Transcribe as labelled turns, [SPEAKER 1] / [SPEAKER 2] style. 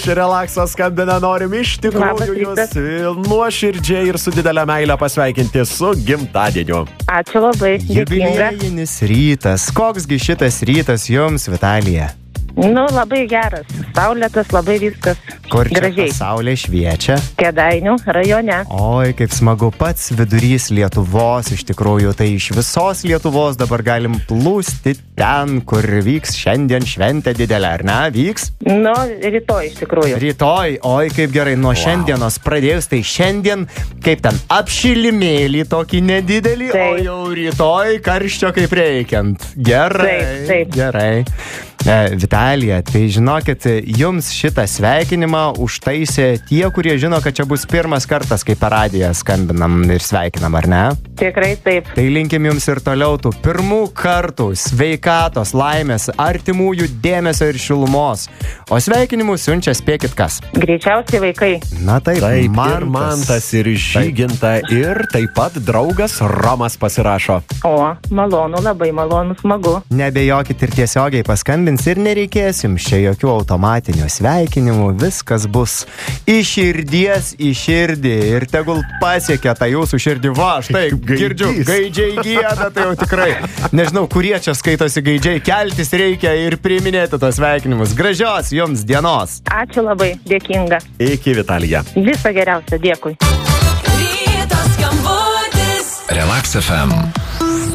[SPEAKER 1] Relakso skambina, norim iš tikrųjų jūs nuoširdžiai ir su didelė meilė pasveikinti su gimtadieniu.
[SPEAKER 2] Ačiū labai, dėkinga.
[SPEAKER 3] Jubiliejinis rytas. Koksgi šitas rytas jums, Vitalija?
[SPEAKER 2] Nu, labai geras. Saulėtas, labai viskas
[SPEAKER 3] Kur čia
[SPEAKER 2] gražiai.
[SPEAKER 3] saulė šviečia?
[SPEAKER 2] Kėdainių rajone.
[SPEAKER 3] Oi, kaip smagu, pats vidurys Lietuvos, iš tikrųjų, tai iš visos Lietuvos dabar galim plūsti ten, kur vyks šiandien šventė didelė, ar ne? Vyks?
[SPEAKER 2] Nu, rytoj iš tikrųjų.
[SPEAKER 3] Rytoj, oi, kaip gerai, nuo šiandienos pradėjus, tai šiandien, kaip ten, apšilimėlį tokį nedidelį,
[SPEAKER 2] Taip.
[SPEAKER 3] o jau rytoj karščio kaip reikiant. Gerai,
[SPEAKER 2] Taip.
[SPEAKER 3] gerai. Vitalija, tai žinokit, jums šitą sveikinimą užtaisė tie, kurie žino, kad čia bus pirmas kartas, kai per radiją skambinam ir sveikinam, ar ne?
[SPEAKER 2] Tikrai taip.
[SPEAKER 3] Tai linkim jums ir toliau tų pirmų kartų sveikatos, laimės, artimųjų dėmesio ir šilumos. O sveikinimų siunčia, spėkit kas?
[SPEAKER 2] Greičiausiai vaikai.
[SPEAKER 3] Na taip,
[SPEAKER 1] Taip, ir Mantas, ir Žyginta, ir taip pat draugas Romas pasirašo.
[SPEAKER 2] O, malonu, labai malonu, smagu.
[SPEAKER 3] Nebejokit ir tiesiogiai paskambins ir nereikės jums čia jokių automatinių sveikinimų, viskas bus iš širdies į širdį ir tegul pasiekia tą jūsų širdį. Va, štai, girdžiu, gaidžiai gieda, tai jau tikrai. Nežinau, kurie čia skaitosi gaidžiai, keltis reikia ir priiminėti tos sveikinimus. Gražios jums dienos.
[SPEAKER 2] Ačiū labai, dėkinga.
[SPEAKER 1] Iki, Vitalija.
[SPEAKER 2] Visą geriausią, dėkui.
[SPEAKER 4] Relax FM.